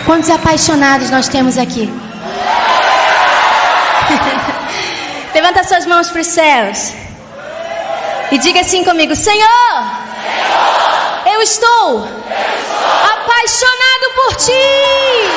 Quantos apaixonados nós temos aqui? Levanta suas mãos para os céus e diga assim comigo: Senhor, eu estou apaixonado por Ti.